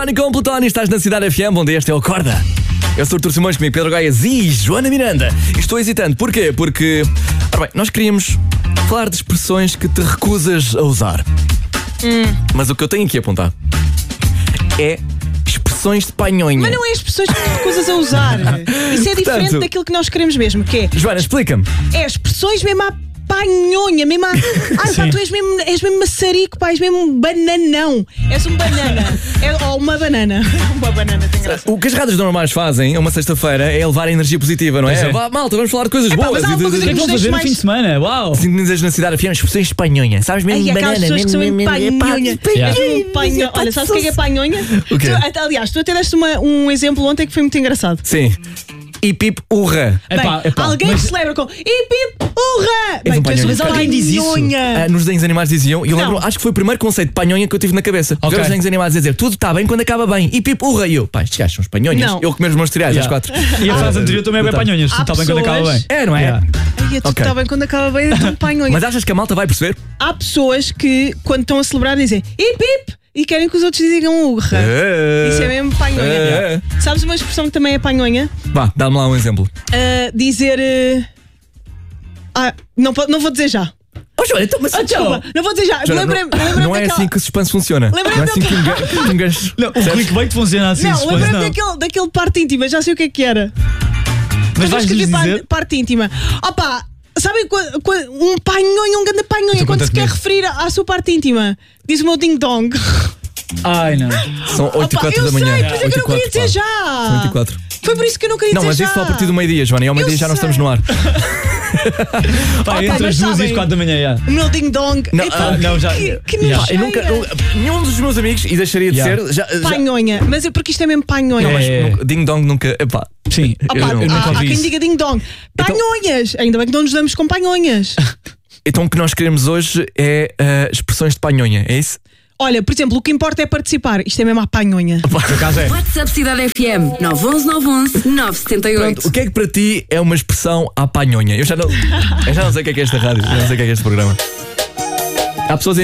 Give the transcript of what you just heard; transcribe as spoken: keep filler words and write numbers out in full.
Johnny com Plutoni, estás na Cidade F M, onde este é o Acorda. Eu sou o Artur Simões, comigo Pedro Gaias e Joana Miranda. Estou hesitante, porquê? Porque, ora bem, nós queríamos falar de expressões que te recusas a usar. Hum. Mas o que eu tenho aqui a apontar é expressões de panhonha. Mas não é expressões que te recusas a usar. Isso é diferente Portanto, daquilo que nós queremos mesmo, que é, Joana, explica-me. é expressões mesmo à panhonha, mesmo à... Ai pá, tu és mesmo, és mesmo maçarico, pá, és mesmo um bananão. És um banana. É, ou uma banana. Uma banana tem graça. O que as rádios normais fazem, uma sexta-feira, é levar a energia positiva, não é? Pois é. Vá, malta, vamos falar de coisas Epá, boas. mas há e de- alguma de- coisa O que é que vão fazer no mais- fim de semana? Uau! Sintonizas na Cidade F M, expressões de panhonha. Sabes mesmo, Ai, aquelas banana, pessoas que são mesmo panhonha. Yeah. Mesmo panho- Olha, sabes o que é que é panhonha? O quê? Tu- aliás, tu até deste uma- um exemplo ontem que foi muito engraçado. Sim. E pip urra. Epá, Bem, epá, alguém mas- que celebra com hip hip urra! És um Bem, tu és panhonha. um Mas alguém diz isso? panhonha. Ah, nos desenhos animados diziam, e eu Não. lembro, acho que foi o primeiro conceito de panhonha que eu tive na cabeça. Ok. Ver os desenhos animados a dizer tudo está bem quando acaba bem. E pip urra. E eu, pá, estes gajos são os panhonhas. Não. Eu comer os meus cereais às Yeah. quatro. E a frase anterior também é bem Brutal. panhonhas. Há Está bem quando acaba pessoas- bem. É, não é? Yeah. Ai, tu Ok. está bem quando acaba bem, é um panhonha. Mas achas que a malta vai perceber? Há pessoas que, quando estão a celebrar, dizem hip hip e querem que os outros digam urra. Isso é mesmo panhonha. É. Sabes uma expressão que também é panhonha? Vá, dá-me lá um exemplo. Ah, dizer. ah, Ah, não, po- não vou dizer já. Oh, Joana, então, mas Desculpa, não vou dizer já. Joana, Lembrei-me não, lembrei-me não é daquela- assim que o suspense funciona. Lembrei-me Não é assim que um ga- que um gajo. Não, o Percebes? clickbait funciona assim, Não, suposto, lembrei-me não. daquele, daquele parte íntima, já sei o que é que era. Mas Eu vais-nos escrevi par- dizer. parte íntima. Opa, sabem quando, quando- um panhonha, um grande panhonha, Então quando se conta quer comigo. referir à sua parte íntima, diz o meu ding-dong. Ai, não. São oito e Opa, quatro eu da manhã. sei, por isso é que eu não queria dizer São já. oito e quatro. Foi por isso que eu não queria Não, dizer mas já. isso só a partir do meio-dia, Joana. E ao meio-dia Eu já não sei. estamos no ar. Pá, Ok, entre mas as duas e as sabem- quatro da manhã, já. O meu ding-dong. Não, Epá, ah, não, já- Que, que já. Pá, eu nunca, nojeira. eu- nenhum dos meus amigos, e deixaria de Yeah. ser. Já, já, Panhonha, mas é porque isto é mesmo panhonha. não, mas É. nunca- ding-dong nunca. Epá. Sim, Opa, eu, eu há, nunca há ouvi quem isso. diga ding-dong. Panhonhas! Ainda bem que não nos damos com panhonhas. Então o que nós queremos hoje é ah, expressões de panhonha, é isso? Olha, por exemplo, o que importa é participar. Isto é mesmo a panhonha. Por acaso é. WhatsApp Cidade F M nove um um nove um um nove sete oito. Pronto, o que é que para ti é uma expressão à panhonha? Eu já não, eu já não sei o que é que é esta rádio, eu já não sei o que é que é este programa. Há pessoas em